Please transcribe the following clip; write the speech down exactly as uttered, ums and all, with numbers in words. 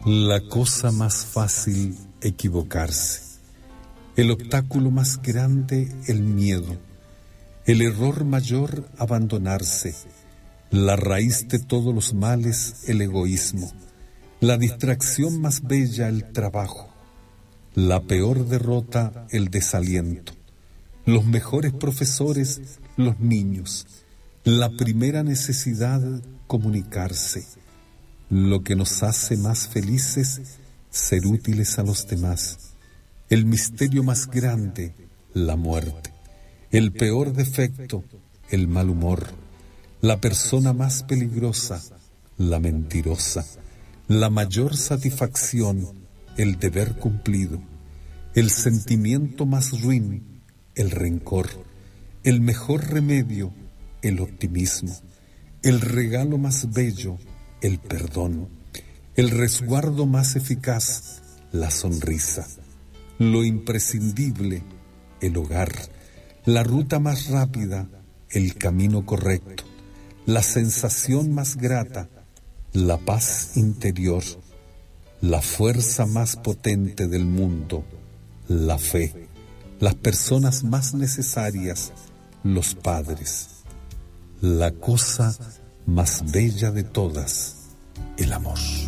La cosa más fácil, equivocarse. El obstáculo más grande, el miedo. El error mayor, abandonarse. La raíz de todos los males, el egoísmo. La distracción más bella, el trabajo. La peor derrota, el desaliento. Los mejores profesores, los niños. La primera necesidad, comunicarse. Lo que nos hace más felices, ser útiles a los demás. El misterio más grande, la muerte. El peor defecto, el mal humor. La persona más peligrosa, la mentirosa. La mayor satisfacción, el deber cumplido. El sentimiento más ruin, el rencor. El mejor remedio, el optimismo. El regalo más bello, el perdón. El resguardo más eficaz, la sonrisa. Lo imprescindible, el hogar. La ruta más rápida, el camino correcto. La sensación más grata, la paz interior. La fuerza más potente del mundo, la fe. Las personas más necesarias, los padres. La cosa más bella de todas, el amor.